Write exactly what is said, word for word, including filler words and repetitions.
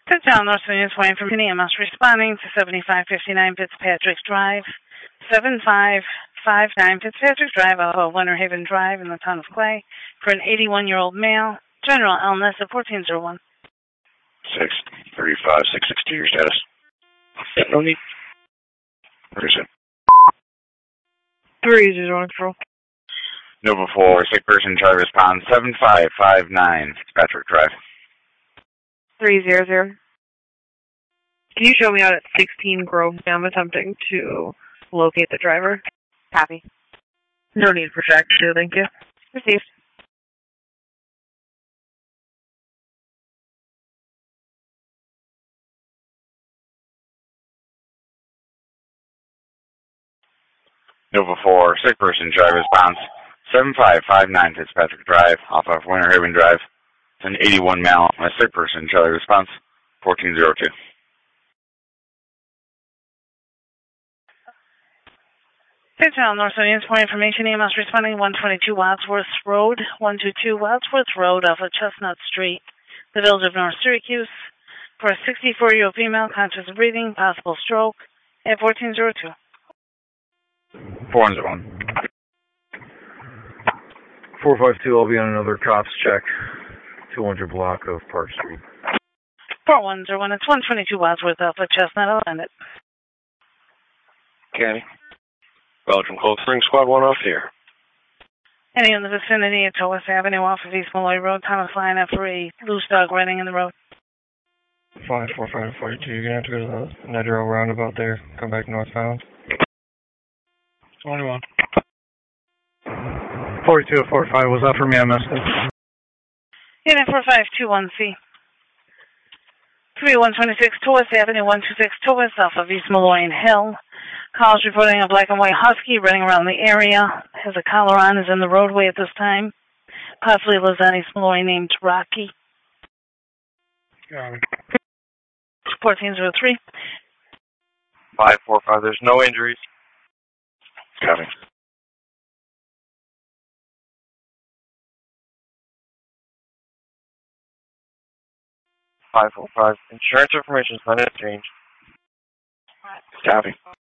Good John Northern is waiting for E M S responding to seventy-five fifty-nine Fitzpatrick Drive, seventy-five fifty-nine Fitzpatrick Drive off of Winter Haven Drive in the town of Clay for an eighty-one-year-old male, general illness at fourteen oh one. six thirty-five, six sixty, your status. No need. Where is it? three zero control. Nova four, sick person, try to respond, seven five five nine Fitzpatrick Drive. three zero zero. Can you show me out at sixteen Grove? I'm attempting to locate the driver. Copy. No need for Jack two, thank you. Received. Nova four, sick person, try to response, seven five five nine Fitzpatrick Drive, off of Winter Haven Drive. It's an eighty-one male, a sick person, Charlie response, fourteen oh two. Good John Northern is for information. E M S responding one twenty-two Wadsworth Road, one twenty-two Wadsworth Road off of Chestnut Street, the village of North Syracuse, for a sixty-four-year-old female, conscious of breathing, possible stroke, at fourteen oh two. four one zero one. four five two, I'll be on another cops check. two hundred block of Park Street. four one zero one, it's one twenty-two Wadsworth off of Chestnut. I'll end it. County. Belgium Cold Spring Squad one off here. Any in the vicinity of Towas Avenue off of East Malloy Road, Thomas Line for a loose dog running in the road. five four five forty-two, you're going to have to go to the Nedrow roundabout there, come back northbound. twenty-one. forty-two forty-five, was that for me? I missed it. Unit four five two one C. three one two six, Towas Avenue, one two six, Towas off of East Malloy Hill. Calls reporting a black and white husky running around the area. Has a collar on, is in the roadway at this time. Possibly lives on East Malloy, named Rocky. Got it. fourteen oh three. five four five, there's no injuries. Copy. five four five, insurance information is not changed. Copy.